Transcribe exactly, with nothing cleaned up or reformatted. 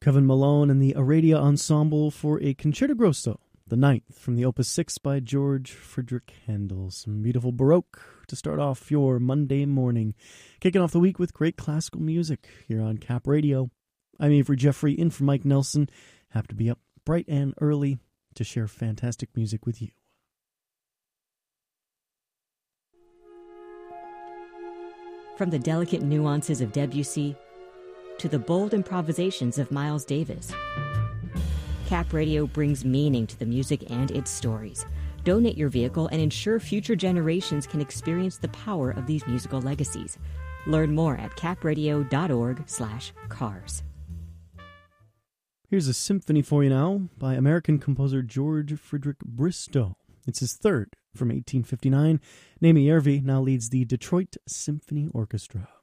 Kevin Malone and the Aradia Ensemble for a Concerto Grosso, the ninth from the Opus six by George Frideric Handel. Some beautiful Baroque to start off your Monday morning. Kicking off the week with great classical music here on Cap Radio. I'm Avery Jeffrey, in for Mike Nelson. Happy to be up bright and early to share fantastic music with you. From the delicate nuances of Debussy to the bold improvisations of Miles Davis, Cap Radio brings meaning to the music and its stories. Donate your vehicle and ensure future generations can experience the power of these musical legacies. Learn more at capradio.org slash cars. Here's a symphony for you now by American composer George Frideric Bristow. It's his third from eighteen fifty-nine. Naomi Järvi now leads the Detroit Symphony Orchestra.